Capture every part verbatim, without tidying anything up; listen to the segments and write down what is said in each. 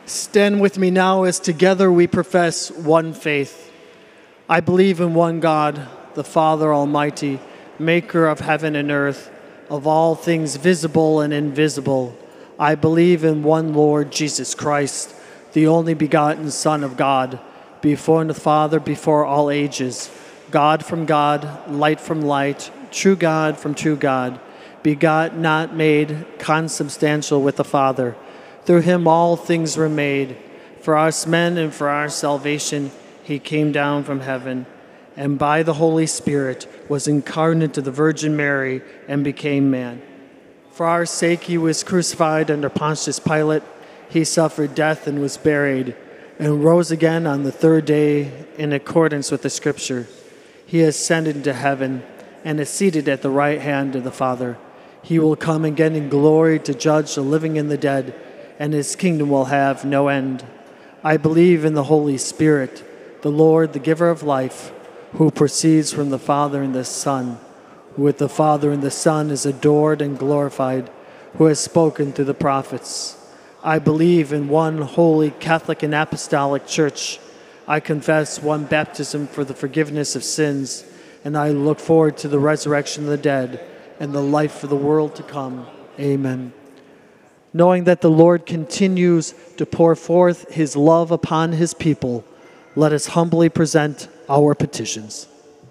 Stand with me now as together we profess one faith. I believe in one God, the Father Almighty, maker of heaven and earth, of all things visible and invisible. I believe in one Lord Jesus Christ, the only begotten Son of God, before the Father, before all ages, God from God, light from light, true God from true God, begot, not made, consubstantial with the Father. Through him all things were made. For us men and for our salvation he came down from heaven, and by the Holy Spirit was incarnate of the Virgin Mary and became man. For our sake he was crucified under Pontius Pilate. He suffered death and was buried, and rose again on the third day in accordance with the Scripture. He ascended into heaven and is seated at the right hand of the Father. He will come again in glory to judge the living and the dead, and his kingdom will have no end. I believe in the Holy Spirit, the Lord, the giver of life, who proceeds from the Father and the Son, who with the Father and the Son is adored and glorified, who has spoken through the prophets. I believe in one holy Catholic and Apostolic Church. I confess one baptism for the forgiveness of sins, and I look forward to the resurrection of the dead and the life of the world to come. Amen. Knowing that the Lord continues to pour forth his love upon his people, let us humbly present our petitions.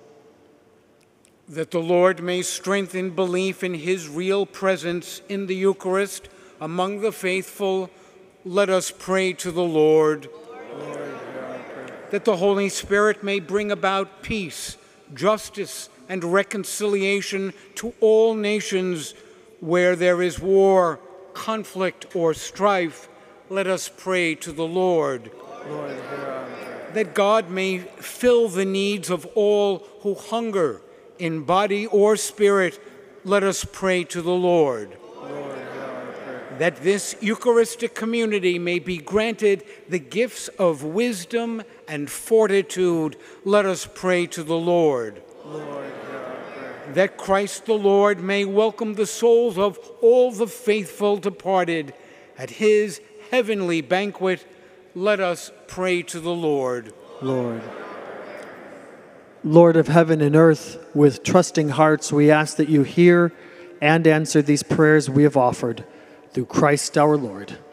That the Lord may strengthen belief in his real presence in the Eucharist among the faithful, let us pray to the Lord. Lord, hear our prayer. That the Holy Spirit may bring about peace, justice, and reconciliation to all nations where there is war, conflict, or strife, let us pray to the Lord. Lord, hear our prayer. That God may fill the needs of all who hunger in body or spirit, let us pray to the Lord. Lord, hear our prayer. That this Eucharistic community may be granted the gifts of wisdom and fortitude, let us pray to the Lord. Lord, that Christ the Lord may welcome the souls of all the faithful departed at his heavenly banquet, let us pray to the Lord. Lord. Lord of heaven and earth, with trusting hearts we ask that you hear and answer these prayers we have offered. Through Christ our Lord.